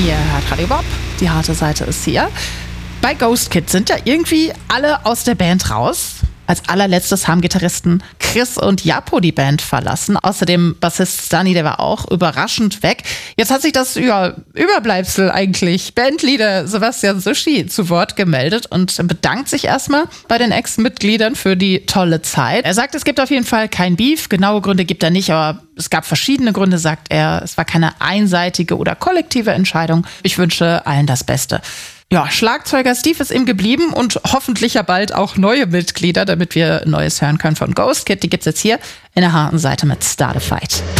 Ihr hört Radio Bob, die harte Seite ist hier. Bei Ghost Kid sind ja irgendwie alle aus der Band raus. Als allerletztes haben Gitarristen Chris und Japo die Band verlassen. Außerdem Bassist Stani, der war auch überraschend weg. Jetzt hat sich das Überbleibsel eigentlich, Bandleader Sebastian Sushi, zu Wort gemeldet und bedankt sich erstmal bei den Ex-Mitgliedern für die tolle Zeit. Er sagt, es gibt auf jeden Fall kein Beef. Genaue Gründe gibt er nicht, aber es gab verschiedene Gründe, sagt er. Es war keine einseitige oder kollektive Entscheidung. Ich wünsche allen das Beste. Ja, Schlagzeuger Steve ist ihm geblieben und hoffentlich ja bald auch neue Mitglieder, damit wir Neues hören können von Ghost Kid. Die gibt's jetzt hier in der harten Seite mit Start a Fight.